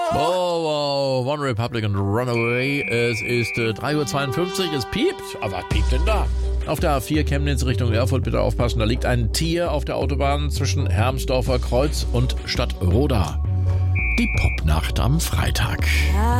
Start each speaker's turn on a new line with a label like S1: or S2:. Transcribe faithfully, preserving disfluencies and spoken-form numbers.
S1: Wow, wow, One Republic and Runaway. Es ist äh, drei Uhr zweiundfünfzig, es piept. Aber was piept denn da? Auf der A vier Chemnitz Richtung Erfurt, bitte aufpassen, da liegt ein Tier auf der Autobahn zwischen Hermsdorfer Kreuz und Stadtroda. Die Popnacht am Freitag.